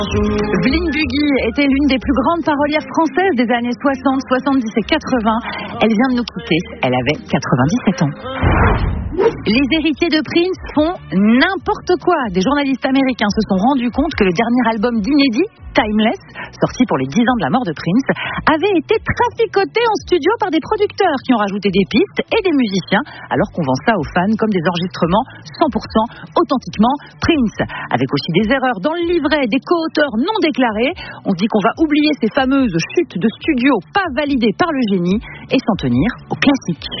Vline Bugui était l'une des plus grandes parolières françaises des années 60, 70 et 80. Elle vient de nous quitter, elle avait 97 ans. Les héritiers de Prince font n'importe quoi. Des journalistes américains se sont rendus compte que le dernier album d'inédit, Timeless, sorti pour les 10 ans de la mort de Prince, avait été traficoté en studio par des producteurs qui ont rajouté des pistes et des musiciens, alors qu'on vend ça aux fans comme des enregistrements 100% authentiquement Prince. Avec aussi des erreurs dans le livret, des co-auteurs non déclarés. On dit qu'on va oublier ces fameuses chutes de studio pas validées par le génie et s'en tenir aux classiques.